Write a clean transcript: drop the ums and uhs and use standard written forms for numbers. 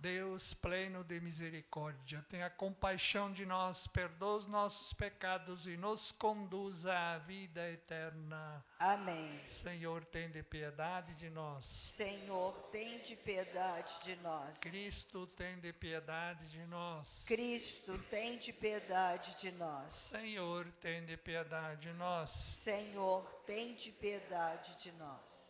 Deus pleno de misericórdia, tenha compaixão de nós, perdoa os nossos pecados e nos conduza à vida eterna. Amém. Senhor, tende piedade de nós. Senhor, tende piedade de nós. Cristo, tende piedade de nós. Cristo, tende piedade de nós. Senhor, tende piedade de nós. Senhor, tende piedade de nós.